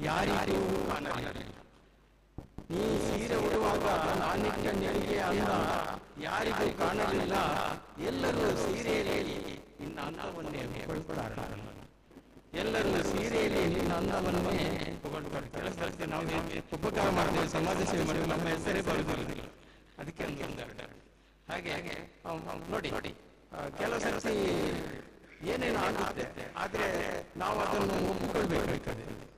ಯಾರಿಗೂ ಕಾಣಲಿಲ್ಲ. ನೀ ಸೀರೆ ಉಡುವಾಗ ನಾನಿಟ್ಟ ನೆರಿಗೆ ಅಂದ ಯಾರಿಗೂ ಕಾಣಲಿಲ್ಲ. ಎಲ್ಲರೂ ಸೀರೆಯಲ್ಲಿ ನಿನ್ನ ಅಂದವನ್ನೇ ಹೊಗಳ್ತಾರೆ. ಎಲ್ಲರೂ ಸೀರೆಯಲ್ಲಿ ನಿನ್ನ ಅಂದವನ್ನೇ ಹೊಗಳ್ತಾರೆ. ಕೆಲಸಕ್ಕೆ ನಾವು ಉಪಕಾರ ಮಾಡ್ತೇವೆ, ಸಮಾಜ ಸೇವೆ ಮಾಡಿದ್ರೆ ನಮ್ಮ ಹೆಸರೇ ಬರುವುದಿಲ್ಲ. ಅದಕ್ಕೆ ಒಂದು ಹಾಗೆ ನೋಡಿ, ಕೆಲವು ಸರ್ತಿ ಏನೇನು ಆಗುತ್ತೆ, ಆದ್ರೆ ನಾವು ಅದನ್ನು ಒಪ್ಪಿಕೊಳ್ಬೇಕಾಗ್ತದೆ.